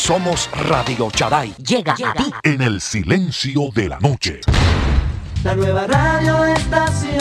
Somos Radio Chaday. Llega a ti en el silencio de la noche. La nueva radio estación.